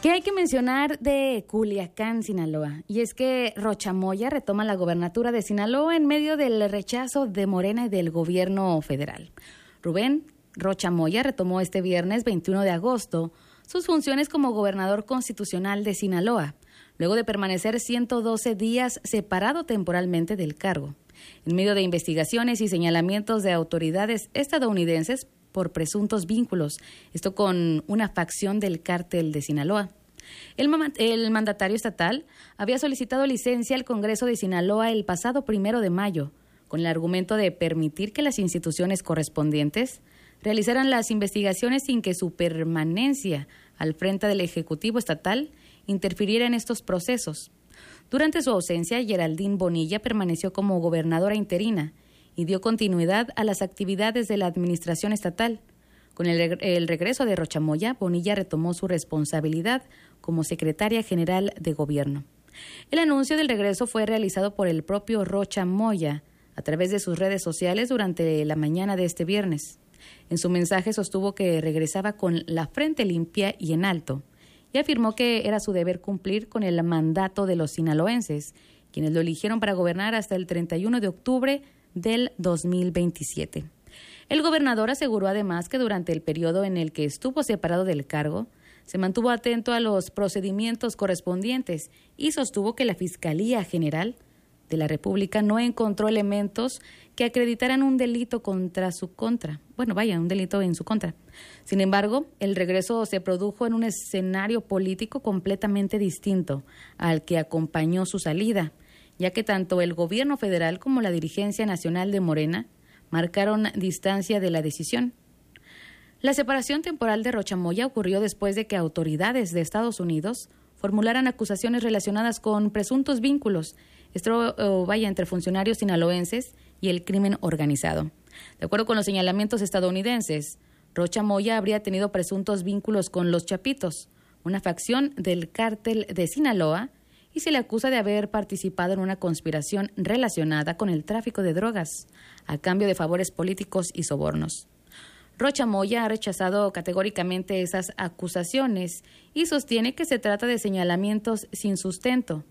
¿Qué hay que mencionar de Culiacán, Sinaloa? Y es que Rocha Moya retoma la gobernatura de Sinaloa en medio del rechazo de Morena y del gobierno federal. Rubén Rocha Moya retomó este viernes 21 de agosto sus funciones como gobernador constitucional de Sinaloa, luego de permanecer 112 días separado temporalmente del cargo, en medio de investigaciones y señalamientos de autoridades estadounidenses por presuntos vínculos, esto con una facción del cártel de Sinaloa. El mandatario estatal había solicitado licencia al Congreso de Sinaloa el pasado 1 de mayo, con el argumento de permitir que las instituciones correspondientes realizaran las investigaciones sin que su permanencia al frente del Ejecutivo Estatal interfiriera en estos procesos. Durante su ausencia, Geraldine Bonilla permaneció como gobernadora interina y dio continuidad a las actividades de la administración estatal. Con el regreso de Rocha Moya, Bonilla retomó su responsabilidad como secretaria general de gobierno. El anuncio del regreso fue realizado por el propio Rocha Moya a través de sus redes sociales durante la mañana de este viernes. En su mensaje sostuvo que regresaba con la frente limpia y en alto, y afirmó que era su deber cumplir con el mandato de los sinaloenses, quienes lo eligieron para gobernar hasta el 31 de octubre del 2027. El gobernador aseguró además que durante el periodo en el que estuvo separado del cargo, se mantuvo atento a los procedimientos correspondientes y sostuvo que la Fiscalía General de la República no encontró elementos que acreditaran un delito un delito en su contra. Sin embargo, el regreso se produjo en un escenario político completamente distinto al que acompañó su salida, ya que tanto el gobierno federal como la dirigencia nacional de Morena marcaron distancia de la decisión. La separación temporal de Rocha Moya ocurrió después de que autoridades de Estados Unidos formularan acusaciones relacionadas con presuntos vínculos, entre funcionarios sinaloenses y el crimen organizado. De acuerdo con los señalamientos estadounidenses, Rocha Moya habría tenido presuntos vínculos con los Chapitos, una facción del cártel de Sinaloa, y se le acusa de haber participado en una conspiración relacionada con el tráfico de drogas, a cambio de favores políticos y sobornos. Rocha Moya ha rechazado categóricamente esas acusaciones y sostiene que se trata de señalamientos sin sustento.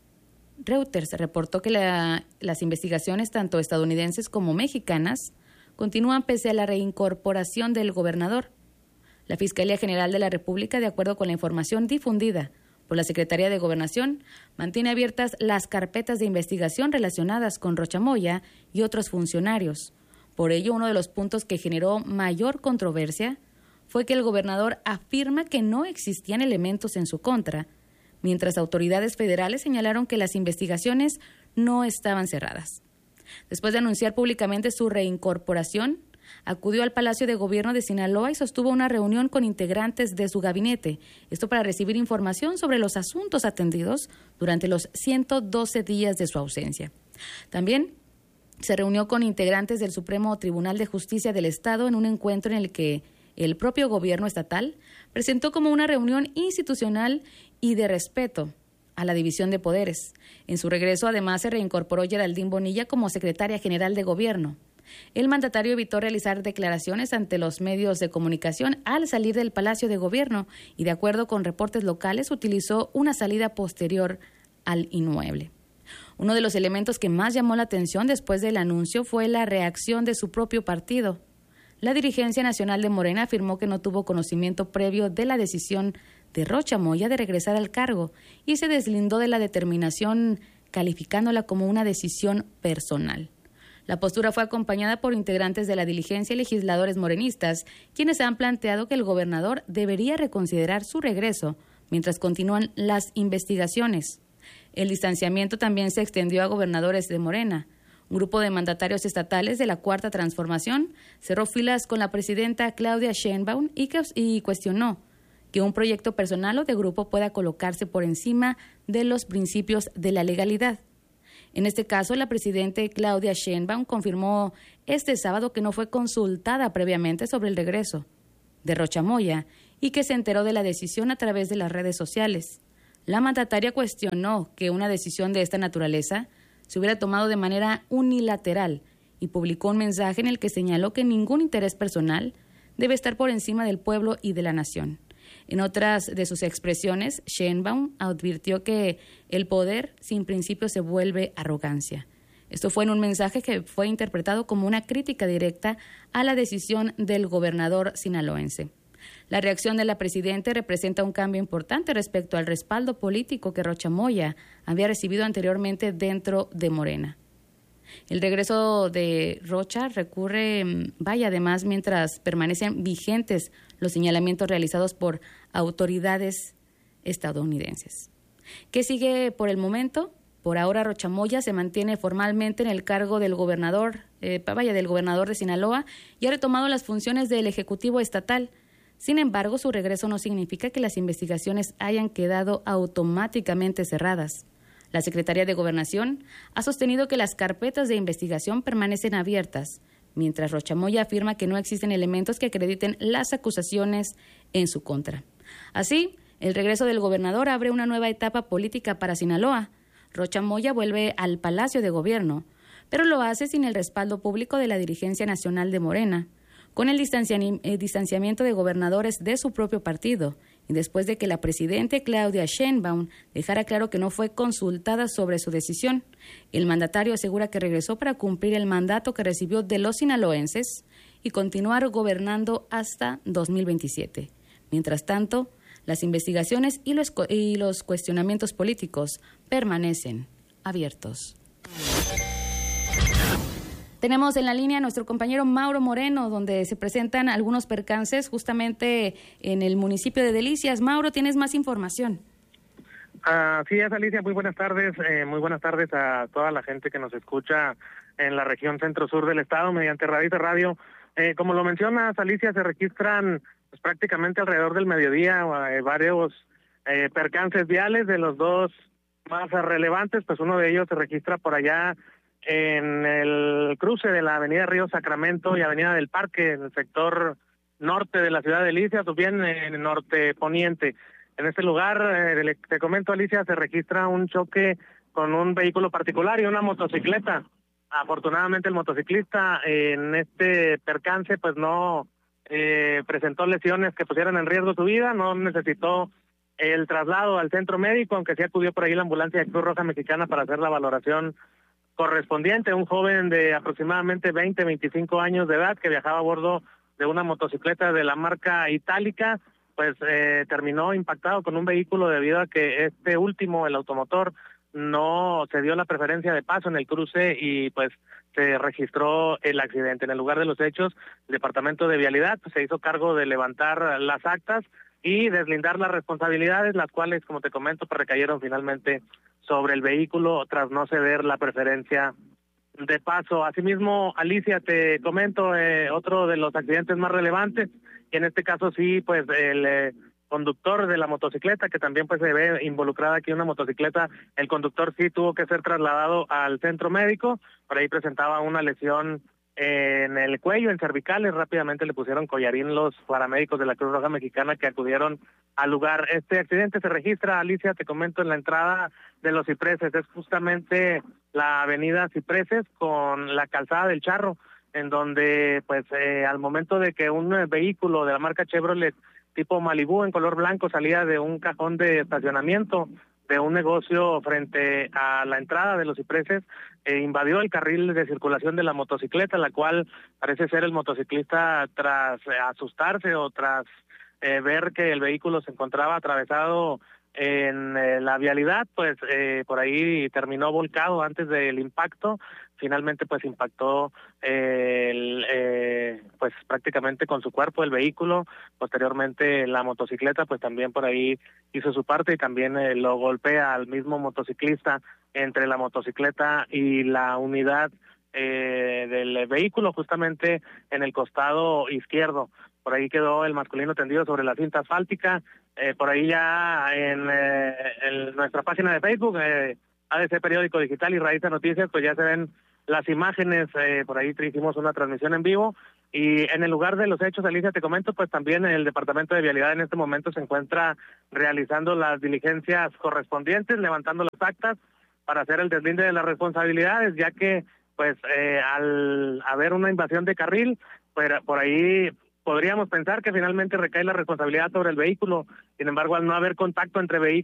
Reuters reportó que las investigaciones, tanto estadounidenses como mexicanas, continúan pese a la reincorporación del gobernador. La Fiscalía General de la República, de acuerdo con la información difundida por la Secretaría de Gobernación, mantiene abiertas las carpetas de investigación relacionadas con Rocha Moya y otros funcionarios. Por ello, uno de los puntos que generó mayor controversia fue que el gobernador afirma que no existían elementos en su contra, mientras autoridades federales señalaron que las investigaciones no estaban cerradas. Después de anunciar públicamente su reincorporación, acudió al Palacio de Gobierno de Sinaloa y sostuvo una reunión con integrantes de su gabinete, esto para recibir información sobre los asuntos atendidos durante los 112 días de su ausencia. También se reunió con integrantes del Supremo Tribunal de Justicia del Estado en un encuentro en el que el propio gobierno estatal presentó como una reunión institucional y de respeto a la división de poderes. En su regreso, además, se reincorporó Geraldine Bonilla como secretaria general de gobierno. El mandatario evitó realizar declaraciones ante los medios de comunicación al salir del Palacio de Gobierno y, de acuerdo con reportes locales, utilizó una salida posterior al inmueble. Uno de los elementos que más llamó la atención después del anuncio fue la reacción de su propio partido. La dirigencia nacional de Morena afirmó que no tuvo conocimiento previo de la decisión de Rocha Moya de regresar al cargo y se deslindó de la determinación, calificándola como una decisión personal. La postura fue acompañada por integrantes de la diligencia y legisladores morenistas, quienes han planteado que el gobernador debería reconsiderar su regreso mientras continúan las investigaciones. El distanciamiento también se extendió a gobernadores de Morena. Un grupo de mandatarios estatales de la Cuarta Transformación cerró filas con la presidenta Claudia Sheinbaum y cuestionó que un proyecto personal o de grupo pueda colocarse por encima de los principios de la legalidad. En este caso, la presidenta Claudia Sheinbaum confirmó este sábado que no fue consultada previamente sobre el regreso de Rocha Moya y que se enteró de la decisión a través de las redes sociales. La mandataria cuestionó que una decisión de esta naturaleza se hubiera tomado de manera unilateral y publicó un mensaje en el que señaló que ningún interés personal debe estar por encima del pueblo y de la nación. En otras de sus expresiones, Sheinbaum advirtió que el poder sin principios se vuelve arrogancia. Esto fue en un mensaje que fue interpretado como una crítica directa a la decisión del gobernador sinaloense. La reacción de la presidenta representa un cambio importante respecto al respaldo político que Rocha Moya había recibido anteriormente dentro de Morena. El regreso de Rocha además mientras permanecen vigentes los señalamientos realizados por autoridades estadounidenses. ¿Qué sigue por el momento? Por ahora, Rocha Moya se mantiene formalmente en el cargo del gobernador de Sinaloa y ha retomado las funciones del Ejecutivo Estatal. Sin embargo, su regreso no significa que las investigaciones hayan quedado automáticamente cerradas. La Secretaría de Gobernación ha sostenido que las carpetas de investigación permanecen abiertas, mientras Rocha Moya afirma que no existen elementos que acrediten las acusaciones en su contra. Así, el regreso del gobernador abre una nueva etapa política para Sinaloa. Rocha Moya vuelve al Palacio de Gobierno, pero lo hace sin el respaldo público de la dirigencia nacional de Morena, con el distanciamiento de gobernadores de su propio partido, y después de que la presidenta Claudia Sheinbaum dejara claro que no fue consultada sobre su decisión. El mandatario asegura que regresó para cumplir el mandato que recibió de los sinaloenses y continuar gobernando hasta 2027. Mientras tanto, las investigaciones y los cuestionamientos políticos permanecen abiertos. Tenemos en la línea a nuestro compañero Mauro Moreno, donde se presentan algunos percances justamente en el municipio de Delicias. Mauro, ¿tienes más información? Así es, Alicia, muy buenas tardes. Muy buenas tardes a toda la gente que nos escucha en la región centro-sur del estado mediante Radio. Como lo mencionas, Alicia, se registran pues, prácticamente alrededor del mediodía varios percances viales. De los dos más relevantes, pues uno de ellos se registra por allá en el cruce de la avenida Río Sacramento y avenida del Parque, en el sector norte de la ciudad de Delicias, o bien en norte poniente. En este lugar, te comento, Alicia, se registra un choque con un vehículo particular y una motocicleta. Afortunadamente el motociclista en este percance pues no presentó lesiones que pusieran en riesgo su vida, no necesitó el traslado al centro médico, aunque sí acudió por ahí la ambulancia de Cruz Roja Mexicana para hacer la valoración correspondiente. Un joven de aproximadamente 25 años de edad que viajaba a bordo de una motocicleta de la marca Itálica, pues terminó impactado con un vehículo debido a que este último, el automotor, no se dio la preferencia de paso en el cruce y pues se registró el accidente. En el lugar de los hechos, el Departamento de Vialidad pues, se hizo cargo de levantar las actas y deslindar las responsabilidades, las cuales, como te comento, pues recayeron finalmente sobre el vehículo tras no ceder la preferencia de paso. Asimismo, Alicia, te comento otro de los accidentes más relevantes, y en este caso sí, pues el conductor de la motocicleta, que también pues se ve involucrada aquí una motocicleta, el conductor sí tuvo que ser trasladado al centro médico, por ahí presentaba una lesión en el cuello, en cervicales. Rápidamente le pusieron collarín los paramédicos de la Cruz Roja Mexicana que acudieron al lugar. Este accidente se registra, Alicia, te comento, en la entrada de los Cipreses. Es justamente la avenida Cipreses con la calzada del Charro, en donde pues al momento de que un vehículo de la marca Chevrolet tipo Malibu en color blanco salía de un cajón de estacionamiento de un negocio frente a la entrada de los Cipreses, invadió el carril de circulación de la motocicleta, la cual parece ser el motociclista, tras asustarse o tras ver que el vehículo se encontraba atravesado en la vialidad, pues por ahí terminó volcado antes del impacto. Finalmente pues impactó pues prácticamente con su cuerpo el vehículo. Posteriormente la motocicleta pues también por ahí hizo su parte y también lo golpea al mismo motociclista entre la motocicleta y la unidad del vehículo, justamente en el costado izquierdo. Por ahí quedó el masculino tendido sobre la cinta asfáltica. Por ahí ya en nuestra página de Facebook, ADC Periódico Digital y Raíz de Noticias, pues ya se ven las imágenes. Por ahí hicimos una transmisión en vivo, y en el lugar de los hechos, Alicia, te comento, pues también el Departamento de Vialidad en este momento se encuentra realizando las diligencias correspondientes, levantando las actas para hacer el deslinde de las responsabilidades, ya que pues al haber una invasión de carril, pues por ahí podríamos pensar que finalmente recae la responsabilidad sobre el vehículo. Sin embargo, al no haber contacto entre vehículos,